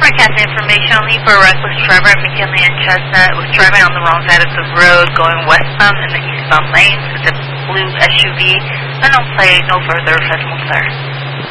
Broadcast information only for a reckless driver at McKinley and Chestnut was driving on the wrong side of the road going westbound in the eastbound lanes. It's a blue SUV. Unknown plate, no further. Fresno, sir.